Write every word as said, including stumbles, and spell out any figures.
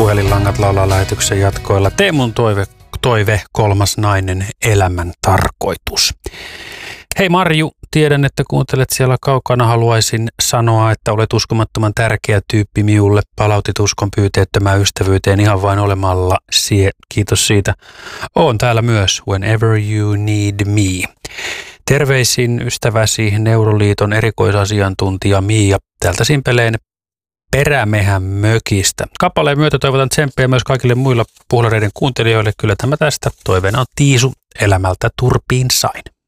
puhelinlangat laulaa lähetyksen jatkoilla. Teemun toive, toive, kolmas nainen, elämän tarkoitus. Hei Marju, tiedän, että kuuntelet siellä kaukana. Haluaisin sanoa, että olet uskomattoman tärkeä tyyppi minulle. Palautit uskon pyyteettömään ystävyyteen ihan vain olemalla. Sie, kiitos siitä. Oon täällä myös. Whenever you need me. Terveisin ystäväsi Neuroliiton erikoisasiantuntija Miia täältä Simpeleen Perämehän mökistä. Kappaleen myötä toivotan tsemppejä myös kaikille muilla puhlareiden kuuntelijoille. Kyllä tämä tästä. Toiveena on Tiisu, elämältä turpiin sain.